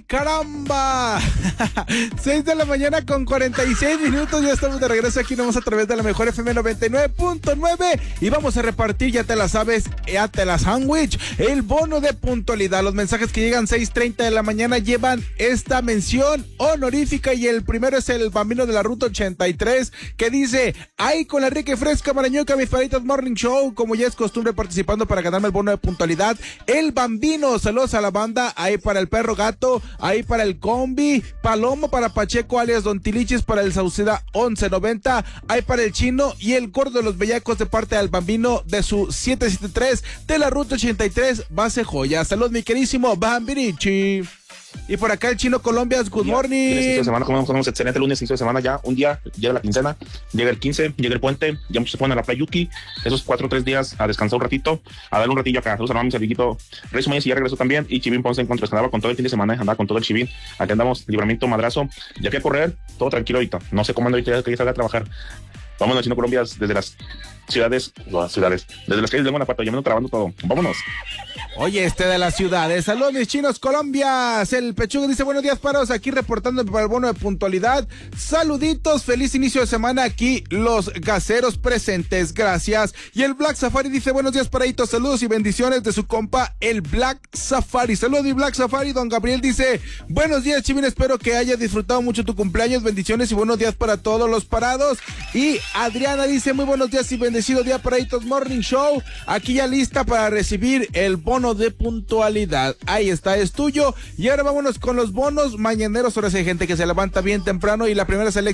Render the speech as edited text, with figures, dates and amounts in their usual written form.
¡Caramba! 6 de la mañana con 46 minutos. Ya estamos de regreso aquí nomás a través de la mejor FM 99.9. Y vamos a repartir, ya te la sabes, ya te la sándwich, el bono de puntualidad. Los mensajes que llegan 6:30 de la mañana llevan esta mención honorífica. Y el primero es el Bambino de la Ruta 83, que dice: ay, con la rica y fresca Marañuca, mis favoritas Morning Show, como ya es costumbre, participando para ganarme el bono de puntualidad. El Bambino, saludos a la banda. Ahí para el Perro Gato, ahí para el Combi, Palomo para Pacheco alias Don Tilichis, para el Sauceda 1190, ahí para el Chino y el Gordo de los Bellacos de parte del Bambino de su 773 de la Ruta 83, base Joya. Salud, mi querísimo Bambinichi. Y por acá el Chino Colombias, good morning. Inicio de semana, comemos excelente lunes, inicio de semana ya, un día, llega la quincena, llega el 15, llega el puente, ya muchos se ponen a la playa Yuki, esos 4 o 3 días a descansar un ratito, a dar un ratillo acá. Saludos a mi amiguito Rey Sumayes, y ya regresó también, y Chivín Ponce en contra, andaba con todo el fin de semana, andaba con todo el Chivín, aquí andamos, Libramiento Madrazo, ya que a correr, todo tranquilo ahorita, no sé cómo ando ahorita, que ya salga a trabajar. Vámonos, Chino Colombias, desde las ciudades, desde las calles de Guanajuato, ya me ando trabando todo, vámonos. Oye, de las ciudades, saludos mis Chinos Colombias. El Pechuga dice: buenos días, paros, aquí reportando para el bono de puntualidad. Saluditos, feliz inicio de semana, aquí los gaseros presentes, gracias. Y el Black Safari dice: buenos días, paraditos, saludos y bendiciones de su compa el Black Safari. Saludos y Black Safari. Don Gabriel dice: buenos días, Chivín, espero que hayas disfrutado mucho tu cumpleaños, bendiciones y buenos días para todos los parados. Y Adriana dice: muy buenos días y bendecido día, paraditos, Morning Show, aquí ya lista para recibir el bono de puntualidad. Ahí está, es tuyo. Y ahora vámonos con los bonos mañaneros. Ahora sí hay gente que se levanta bien temprano y la primera selección